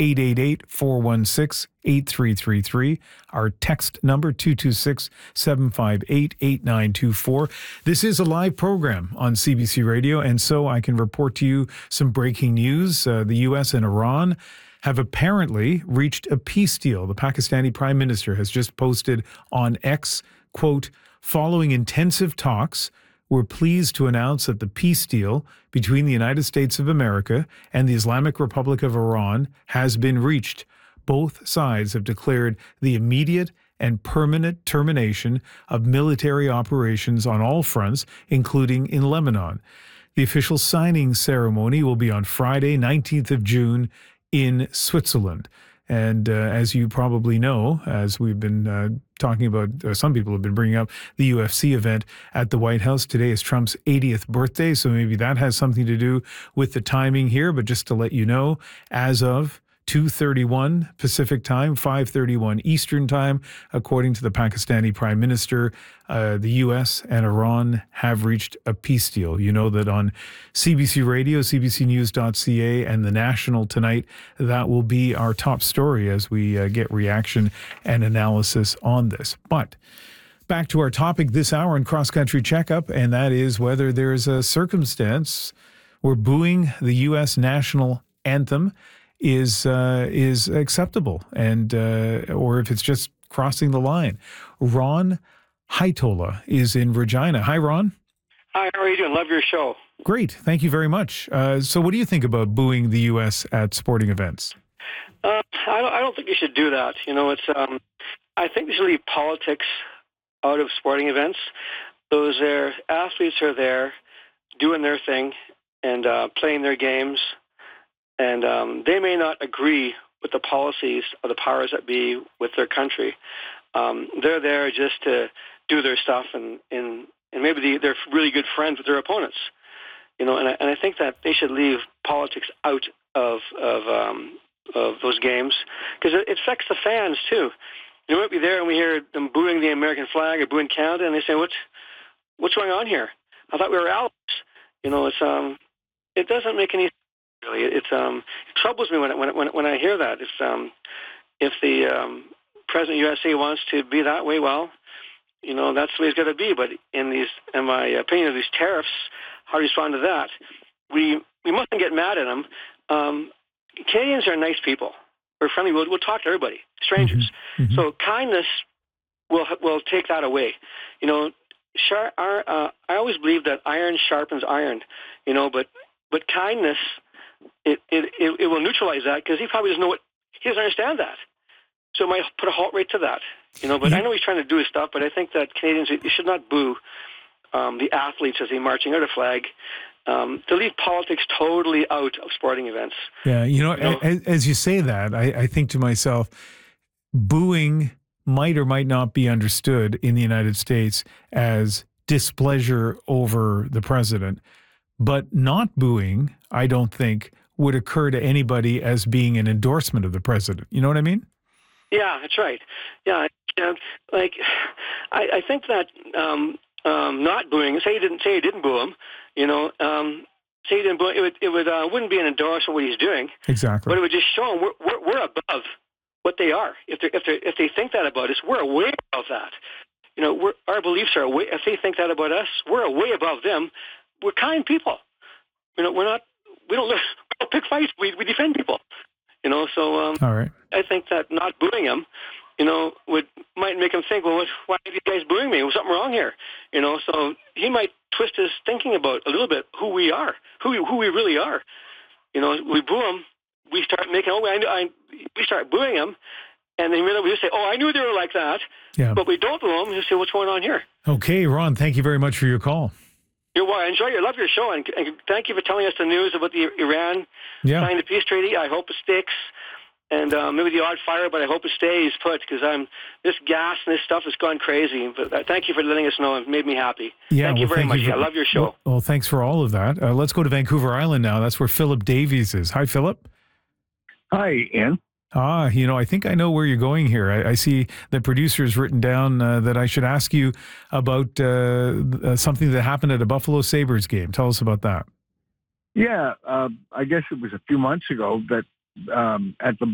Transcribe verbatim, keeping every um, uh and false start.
eight eight eight, four one six, eight three three three. Our text number, two two six, seven five eight, eight nine two four. This is a live program on C B C Radio, and so I can report to you some breaking news. Uh, the U S and Iran have apparently reached a peace deal. The Pakistani Prime Minister has just posted on X, quote, "Following intensive talks, we're pleased to announce that the peace deal between the United States of America and the Islamic Republic of Iran has been reached. Both sides have declared the immediate and permanent termination of military operations on all fronts, including in Lebanon. The official signing ceremony will be on Friday, nineteenth of June, in Switzerland." And uh, as you probably know, as we've been uh, talking about, uh, some people have been bringing up the U F C event at the White House. Today is Trump's eightieth birthday, so maybe that has something to do with the timing here. But just to let you know, as of two thirty-one Pacific time, five thirty-one Eastern time, according to the Pakistani Prime Minister, uh, the U S and Iran have reached a peace deal. You know that on C B C Radio, C B C news dot C A, and The National tonight, that will be our top story as we uh, get reaction and analysis on this. But back to our topic this hour in Cross Country Checkup, and that is whether there's a circumstance where booing the U S national anthem is uh, is acceptable, and uh, or if it's just crossing the line. Ron Haitola is in Regina. Hi, Ron. Hi, how are you doing? Love your show. Great. Thank you very much. Uh, so what do you think about booing the U S at sporting events? Uh, I, don't, I don't think you should do that. You know, it's. Um, I think you should leave politics out of sporting events. Those there, athletes are there doing their thing and uh, playing their games. And um, they may not agree with the policies of the powers that be with their country. Um, they're there just to do their stuff, and, and, and maybe they, they're really good friends with their opponents. You know, and I, and I think that they should leave politics out of of, um, of those games, because it, it affects the fans too. You might be there and we hear them booing the American flag or booing Canada, and they say, "What's what's going on here? I thought we were allies." You know, it's um, it doesn't make any sense. Really, it's um, it troubles me when it, when it, when it, when I hear that. If um, if the um, president of the U S A wants to be that way, well, you know, that's the way it's got to be. But in these, in my opinion, of these tariffs, how to respond to that? We we mustn't get mad at them. Um, Canadians are nice people. We're friendly. We'll, we'll talk to everybody, strangers. Mm-hmm. So kindness will will take that away. You know, char, our, uh, I always believe that iron sharpens iron. You know, but but kindness. It, it it it will neutralize that, because he probably doesn't know what, he doesn't understand that. So it might put a halt right to that. You know, but yeah. I know he's trying to do his stuff, but I think that Canadians, you should not boo um, the athletes as they're marching out a flag. Um, to leave politics totally out of sporting events. Yeah, you know, you know as, as you say that, I, I think to myself, booing might or might not be understood in the United States as displeasure over the president. But not booing, I don't think, would occur to anybody as being an endorsement of the president. You know what I mean? Yeah, that's right. Yeah, uh, like I, I think that um, um, not booing. Say you didn't say you didn't boo him. You know, um, say you didn't boo him. It would it would uh, wouldn't be an endorsement of what he's doing. Exactly. But it would just show him we're we're, we're above what they are. If they if they if they think that about us, we're way above that. You know, we're, our beliefs are way. If they think that about us, we're way above them. We're kind people. You know, we're not, we don't, we don't pick fights. We, we defend people, you know, so um, all right. I think that not booing him, you know, would, might make him think, well, what, why are you guys booing me? Was something wrong here? You know, so he might twist his thinking about a little bit who we are, who we, who we really are. You know, we boo him, we start making, oh, I, I, we start booing him, and then we just say, oh, I knew they were like that. Yeah. But we don't boo him, we say, what's going on here? Okay, Ron, thank you very much for your call. You're well. I enjoy your, love your show, and, and thank you for telling us the news about the Iran yeah. signing the peace treaty. I hope it sticks, and uh, maybe the odd fire, but I hope it stays put, because I'm this gas and this stuff has gone crazy. But uh, thank you for letting us know. It made me happy. Yeah, thank well, you very thank much. You for, I love your show. Well, well, thanks for all of that. Uh, let's go to Vancouver Island now. That's where Philip Davies is. Hi, Philip. Hi, Ian. Ah, you know, I think I know where you're going here. I, I see the producer's written down uh, that I should ask you about uh, uh, something that happened at a Buffalo Sabres game. Tell us about that. Yeah, uh, I guess it was a few months ago that um, at the